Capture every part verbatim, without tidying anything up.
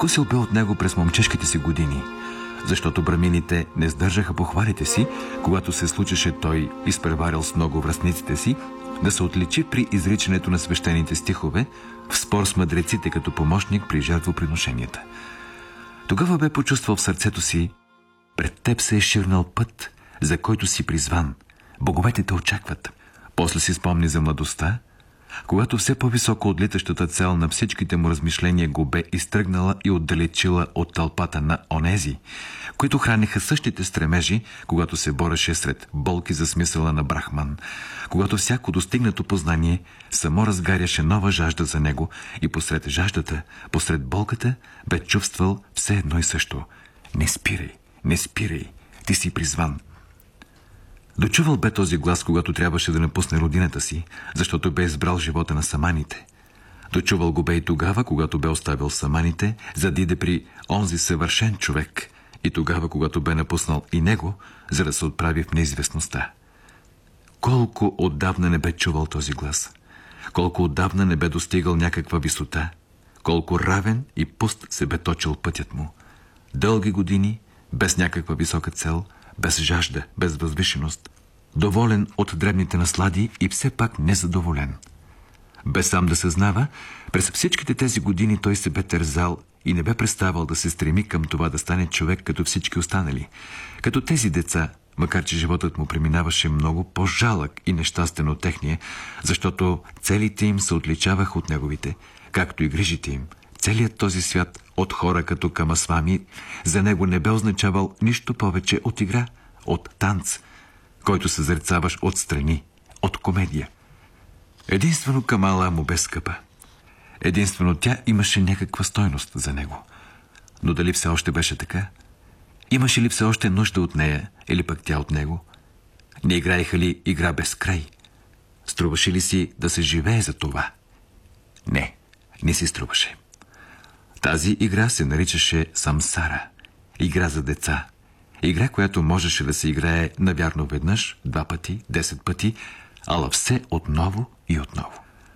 Надвкусил бе от него през момчешките си години, защото брамините не сдържаха похвалите си, когато се случеше той, изпреварил с много връстниците си, да се отличи при изричането на свещените стихове в спор с мъдреците като помощник при жертвоприношенията. Тогава бе почувствал в сърцето си: пред теб се е ширнал път, за който си призван. Боговете те очакват. После си спомни за младостта, когато все по-високо от летащата цел на всичките му размишления го бе изтръгнала и отдалечила от тълпата на онези, които храниха същите стремежи, когато се бореше сред болки за смисъла на Брахман, когато всяко достигнато познание само разгаряше нова жажда за него и посред жаждата, посред болката, бе чувствал все едно и също: не спирай, не спирай, ти си призван. Дочувал бе този глас, когато трябваше да напусне родината си, защото бе избрал живота на саманите. Дочувал го бе и тогава, когато бе оставил саманите, за да иде при онзи съвършен човек, и тогава, когато бе напуснал и него, за да се отправи в неизвестността. Колко отдавна не бе чувал този глас, колко отдавна не бе достигал някаква висота, колко равен и пуст се бе точил пътят му. Дълги години, без някаква висока цел, без жажда, без възвишеност, доволен от дребните наслади и все пак незадоволен. Без сам да съзнава, през всичките тези години той се бе тързал и не бе преставал да се стреми към това да стане човек като всички останали, като тези деца, макар че животът му преминаваше много по-жалък и нещастен от техния, защото целите им се отличаваха от неговите, както и грижите им. Целият този свят от хора като Камасвами за него не бе означавал нищо повече от игра, от танц, който съзерцаваш отстрани, от комедия. Единствено Камала му бе скъпа. Единствено тя имаше някаква стойност за него. Но дали все още беше така? Имаше ли все още нужда от нея, или пък тя от него? Не играеха ли игра без край? Струваше ли си да се живее за това? Не, не си струваше. Тази игра се наричаше самсара, игра за деца, игра, която можеше да се играе навярно веднъж, два пъти, десет пъти, ала все отново и отново.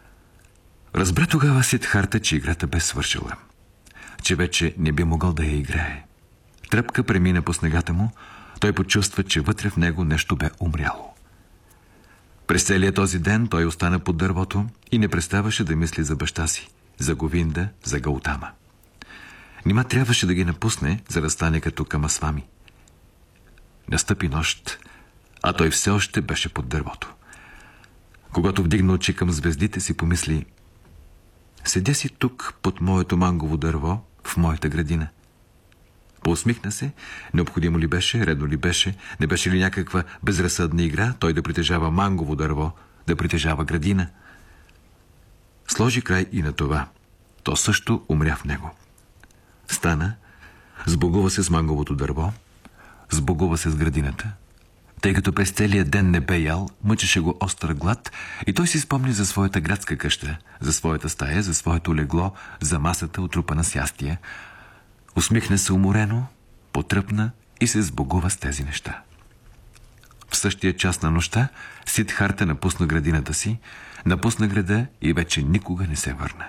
Разбра тогава Сидхарта, че играта бе свършила, че вече не би могъл да я играе. Тръпка премина по снегата му, той почувства, че вътре в него нещо бе умряло. През целия този ден той остана под дървото и не преставаше да мисли за баща си, за Говинда, за Гаутама. Нима трябваше да ги напусне, за да стане като Камасвами. Настъпи нощ, а той все още беше под дървото. Когато вдигна очи към звездите, си помисли: седя си тук под моето мангово дърво в моята градина. Поусмихна се. Необходимо ли беше, редно ли беше, не беше ли някаква безразсъдна игра той да притежава мангово дърво, да притежава градина? Сложи край и на това. То също умря в него. Стана, сбогува се с манговото дърво, сбогува се с градината. Тъй като през целия ден не бе ял, мъчеше го остър глад и той си спомни за своята градска къща, за своята стая, за своето легло, за масата, отрупана с ястия. Усмихна се уморено, потръпна и се сбогува с тези неща. В същия час на нощта Сидхарта напусна градината си, напусна града и вече никога не се върна.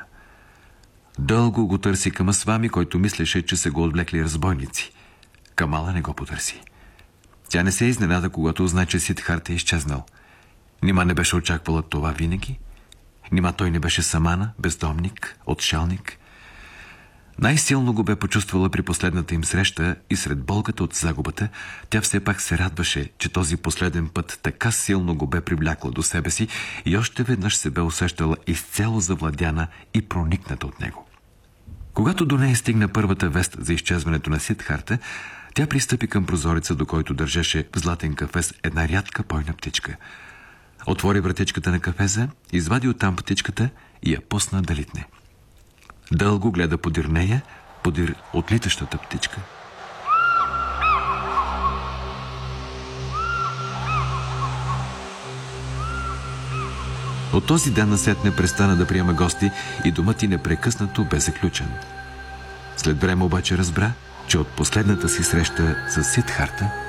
Дълго го търси Камасвами, който мислеше, че са го отвлекли разбойници. Камала не го потърси. Тя не се изненада, когато узна, че Сидхарта е изчезнал. Нима не беше очаквала това винаги? Нима той не беше самана, бездомник, отшелник? Най-силно го бе почувствала при последната им среща и сред болката от загубата, тя все пак се радваше, че този последен път така силно го бе привлякла до себе си и още веднъж се бе усещала изцяло завладяна и проникната от него. Когато до нея стигна първата вест за изчезването на Сидхарта, тя пристъпи към прозореца, до който държеше в златен кафез една рядка бойна птичка. Отвори вратичката на кафеза, извади оттам птичката и я пусна да литне. Дълго гледа подир нея, подир отлитащата птичка. От този ден насетне престана да приема гости и домът й непрекъснато бе заключен. След време обаче разбра, че от последната си среща с Сидхарта